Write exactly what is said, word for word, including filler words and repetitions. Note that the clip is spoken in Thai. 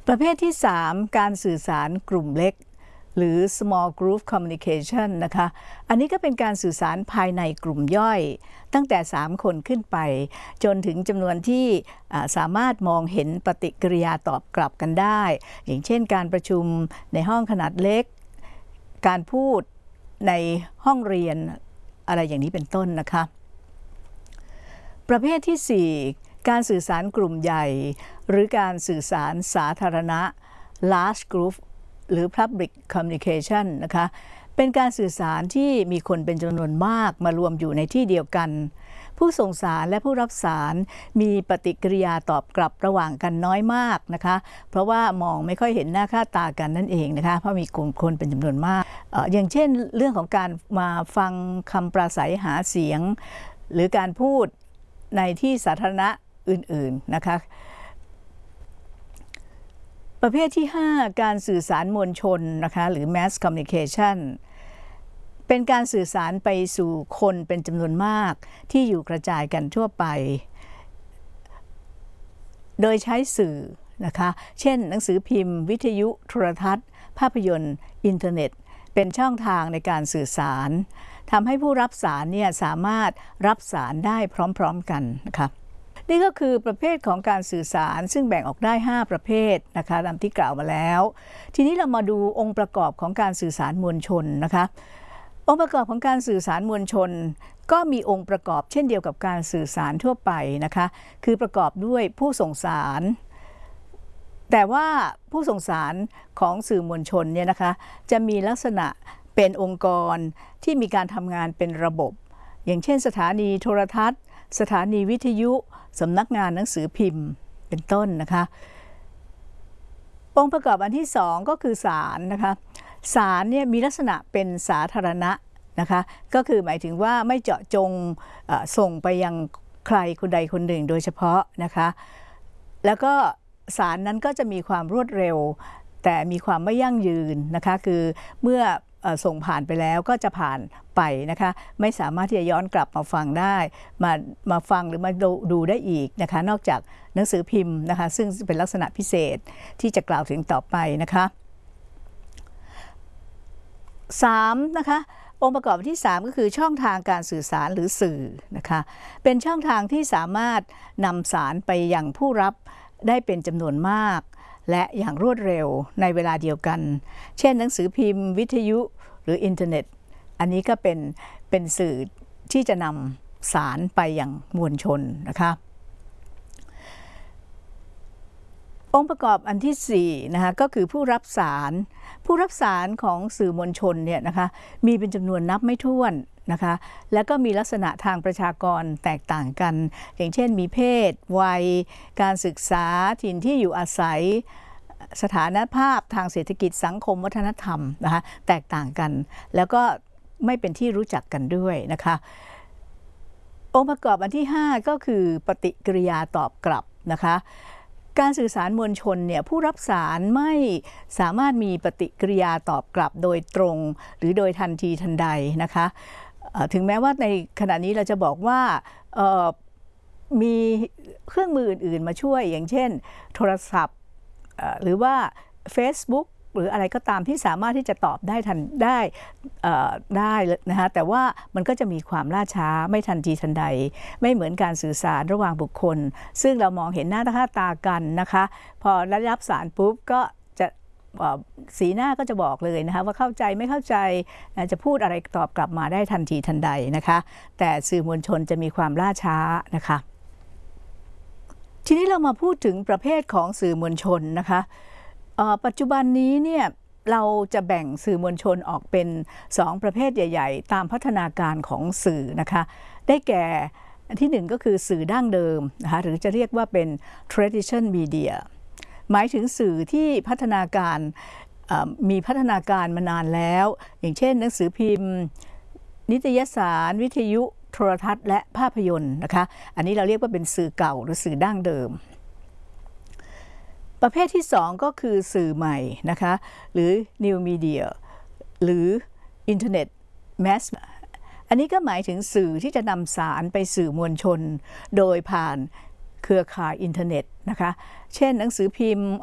ประเภทที่สามการสื่อสารกลุ่มเล็กหรือ small group communication นะคะอันนี้ก็เป็นการสื่อสารภายในกลุ่มย่อยตั้งแต่สามคนขึ้นไปจนถึงจำนวนที่สามารถมองเห็นปฏิกิริยาตอบกลับกันได้อย่างเช่นการประชุมในห้องขนาดเล็กการพูดในห้องเรียนอะไรอย่างนี้เป็นต้นนะคะประเภทที่สี่การสื่อสารกลุ่มใหญ่หรือการสื่อสารสาธารณะ large group หรือ public communication นะคะเป็นการสื่อสารที่มีคนเป็นจำนวนมากมารวมอยู่ในที่เดียวกันผู้ส่งสารและผู้รับสารมีปฏิกิริยาตอบกลับระหว่างกันน้อยมากนะคะเพราะว่ามองไม่ค่อยเห็นหน้าค่าตากันนั่นเองนะคะเพราะมีกลุ่มคนเป็นจำนวนมากเอ่ออย่างเช่นเรื่องของการมาฟังคำปราศัยหาเสียงหรือการพูดในที่สาธารณะอื่นๆนะคะประเภทที่ห้าการสื่อสารมวลชนนะคะหรือ mass communication เป็นการสื่อสารไปสู่คนเป็นจำนวนมากที่อยู่กระจายกันทั่วไปโดยใช้สื่อนะคะเช่นหนังสือพิมพ์วิทยุโทรทัศน์ภาพยนตร์อินเทอร์เน็ตเป็นช่องทางในการสื่อสารทำให้ผู้รับสารเนี่ยสามารถรับสารได้พร้อมๆกันนะคะนี่ก็คือประเภทของการสื่อสารซึ่งแบ่งออกได้ห้าประเภทนะคะตามที่กล่าวมาแล้วทีนี้เรามาดูองค์ประกอบของการสื่อสารมวลชนนะคะองค์ประกอบของการสื่อสารมวลชนก็มีองค์ประกอบเช่นเดียวกับการสื่อสารทั่วไปนะคะคือประกอบด้วยผู้ส่งสารแต่ว่าผู้ส่งสารของสื่อมวลชนเนี่ยนะคะจะมีลักษณะเป็นองค์กรที่มีการทำงานเป็นระบบอย่างเช่นสถานีโทรทัศน์สถานีวิทยุสำนักงานหนังสือพิมพ์เป็นต้นนะคะองค์ประกอบอันที่สองก็คือศาลนะคะศาลเนี่ยมีลักษณะเป็นสาธารณะนะคะก็คือหมายถึงว่าไม่เจาะจงส่งไปยังใครคนใดคนหนึ่งโดยเฉพาะนะคะแล้วก็ศาลนั้นก็จะมีความรวดเร็วแต่มีความไม่ยั่งยืนนะคะคือเมื่อส่งผ่านไปแล้วก็จะผ่านไปนะคะไม่สามารถที่จะย้อนกลับมาฟังได้มามาฟังหรือมาดูดูได้อีกนะคะนอกจากหนังสือพิมพ์นะคะซึ่งเป็นลักษณะพิเศษที่จะกล่าวถึงต่อไปนะคะสามนะคะองค์ประกอบที่สามก็คือช่องทางการสื่อสารหรือสื่อนะคะเป็นช่องทางที่สามารถนำสารไปยังผู้รับได้เป็นจำนวนมากและอย่างรวดเร็วในเวลาเดียวกันเช่นหนังสือพิมพ์วิทยุหรืออินเทอร์เน็ตอันนี้ก็เป็นเป็นสื่อที่จะนำสารไปยังมวลชนนะคะองค์ประกอบอันที่สี่นะคะก็คือผู้รับสารผู้รับสารของสื่อมวลชนเนี่ยนะคะมีเป็นจำนวนนับไม่ถ้วนนะคะแล้วก็มีลักษณะทางประชากรแตกต่างกันอย่างเช่นมีเพศวัยการศึกษาถิ่นที่อยู่อาศัยสถานภาพทางเศรษฐกิจสังคมวัฒนธรรมนะคะแตกต่างกันแล้วก็ไม่เป็นที่รู้จักกันด้วยนะคะองค์ประกอบอันที่ห้าก็คือปฏิกิริยาตอบกลับนะคะการสื่อสารมวลชนเนี่ยผู้รับสารไม่สามารถมีปฏิกิริยาตอบกลับโดยตรงหรือโดยทันทีทันใดนะคะถึงแม้ว่าในขณะนี้เราจะบอกว่ามีเครื่องมืออื่นๆมาช่วยอย่างเช่นโทรศัพท์หรือว่า Facebook หรืออะไรก็ตามที่สามารถที่จะตอบได้ทันได้ได้นะคะแต่ว่ามันก็จะมีความล่าช้าไม่ทันทีทันใดไม่เหมือนการสื่อสารระหว่างบุคคลซึ่งเรามองเห็นหน้าค่าตากันนะคะพอได้รับสารปุ๊บก็จะสีหน้าก็จะบอกเลยนะคะว่าเข้าใจไม่เข้าใจจะพูดอะไรตอบกลับมาได้ทันทีทันใดนะคะแต่สื่อมวลชนจะมีความล่าช้านะคะทีนี้เรามาพูดถึงประเภทของสื่อมวลชนนะคะปัจจุบันนี้เนี่ยเราจะแบ่งสื่อมวลชนออกเป็นสองประเภทใหญ่ๆตามพัฒนาการของสื่อนะคะได้แก่อันที่หนึ่งก็คือสื่อดั้งเดิมนะคะหรือจะเรียกว่าเป็น tradition media หมายถึงสื่อที่พัฒนาการมีพัฒนาการมานานแล้วอย่างเช่นหนังสือพิมพ์นิตยสารวิทยุโทรทัศน์และภาพยนตร์นะคะอันนี้เราเรียกว่าเป็นสื่อเก่าหรือสื่อดั้งเดิมประเภทที่สองก็คือสื่อใหม่นะคะหรือ new media หรือ internet mass อันนี้ก็หมายถึงสื่อที่จะนำสารไปสื่อมวลชนโดยผ่านเครือข่ายอินเทอร์เน็ตนะคะเช่นหนังสือพิมพ์